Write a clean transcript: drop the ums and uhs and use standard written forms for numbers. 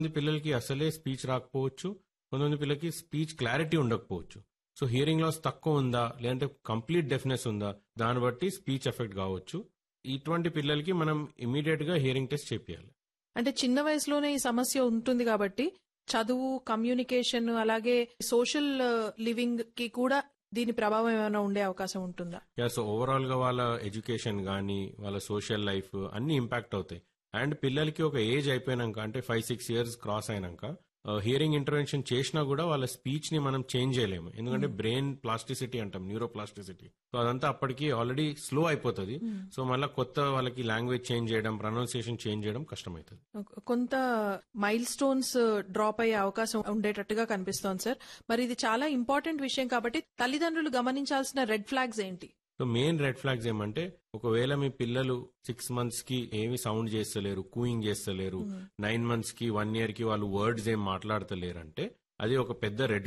పిల్లలకి అసలే స్పీచ్ రాకపోవచ్చు, కొంతమంది పిల్లలకి స్పీచ్ క్లారిటీ ఉండకపోవచ్చు. సో హియరింగ్ లాస్ తక్కువ ఉందా లేదంటే కంప్లీట్ డెఫ్నెస్ ఉందా దాన్ని బట్టి స్పీచ్ ఎఫెక్ట్ కావచ్చు. ఇటువంటి పిల్లలకి మనం ఇమీడియట్ గా హియరింగ్ టెస్ట్ చేపియాలి. అంటే చిన్న వయసులోనే ఈ సమస్య ఉంటుంది కాబట్టి చదువు, కమ్యూనికేషన్, అలాగే సోషల్ లివింగ్ కి కూడా దీని ప్రభావం ఏమైనా ఉండే అవకాశం ఉంటుందా? సో ఓవరాల్ గా వాళ్ళ ఎడ్యుకేషన్ గానీ వాళ్ళ సోషల్ లైఫ్ అన్ని ఇంపాక్ట్ అవుతాయి. అండ్ పిల్లలకి ఒక ఏజ్ అయిపోయినాక అంటే 5-6 years క్రాస్ అయినాక హియరింగ్ ఇంటర్వెన్షన్ చేసినా కూడా వాళ్ళ స్పీచ్ ని మనం చేంజ్ చేయలేము. ఎందుకంటే బ్రెయిన్ ప్లాస్టిసిటీ అంటాం, న్యూరో ప్లాస్టిసిటీ. సో అదంతా అప్పటికి ఆల్రెడీ స్లో అయిపోతుంది. సో మళ్ళీ కొత్త వాళ్ళకి లాంగ్వేజ్ చేంజ్ చేయడం, ప్రొనౌన్సియేషన్ చేంజ్ చేయడం కష్టమవుతుంది. కొంత మైల్ స్టోన్స్ డ్రాప్ అయ్యే అవకాశం ఉండేటట్టుగా కనిపిస్తోంది సార్. మరి ఇది చాలా ఇంపార్టెంట్ విషయం కాబట్టి తల్లిదండ్రులు గమనించాల్సిన రెడ్ ఫ్లాగ్స్ ఏంటి? సో మెయిన్ రెడ్ ఫ్లాగ్స్ ఏమంటే, ఒకవేళ మీ పిల్లలు 6 months కి ఏమి సౌండ్ చేస్తలేరు, కూయింగ్ చేస్తలేరు, 9 months కి 1 year కి వాళ్ళు వర్డ్స్ ఏం మాట్లాడతలేరు అంటే అది ఒక పెద్ద రెడ్